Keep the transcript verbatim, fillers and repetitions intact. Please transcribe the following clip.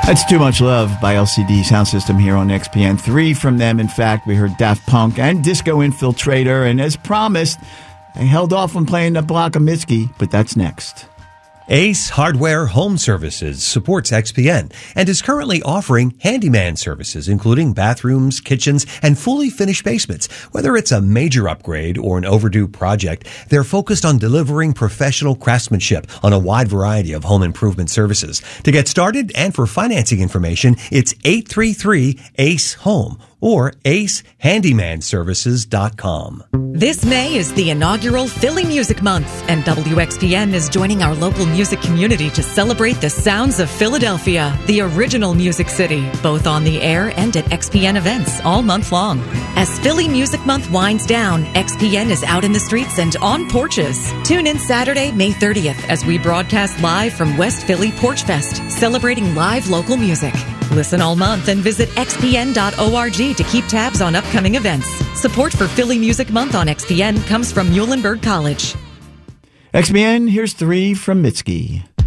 That's Too Much Love by L C D Sound System here on X P N. Three from them. In fact, we heard Daft Punk and Disco Infiltrator. And as promised, I held off on playing the block of Mitski, but that's next. Ace Hardware Home Services supports X P N and is currently offering handyman services, including bathrooms, kitchens, and fully finished basements. Whether it's a major upgrade or an overdue project, they're focused on delivering professional craftsmanship on a wide variety of home improvement services. To get started and for financing information, it's eight three three ACE HOME or ace handyman services dot com. This May is the inaugural Philly Music Month, and W X P N is joining our local music community to celebrate the sounds of Philadelphia, the original music city, both on the air and at X P N events all month long. As Philly Music Month winds down, X P N is out in the streets and on porches. Tune in Saturday, May thirtieth, as we broadcast live from West Philly Porch Fest, celebrating live local music. Listen all month and visit x p n dot org to keep tabs on upcoming events. Support for Philly Music Month on X P N comes from Muhlenberg College. X P N, here's three from Mitski.